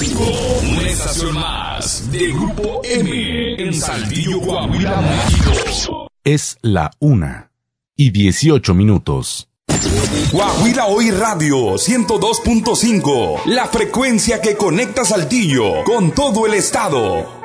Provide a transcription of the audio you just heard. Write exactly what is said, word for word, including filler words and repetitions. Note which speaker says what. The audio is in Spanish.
Speaker 1: cinco, una estación más de Grupo M en Saltillo, Coahuila, México.
Speaker 2: Es la una y dieciocho minutos.
Speaker 1: Coahuila Hoy Radio ciento dos punto cinco, la frecuencia que conecta Saltillo con todo el estado.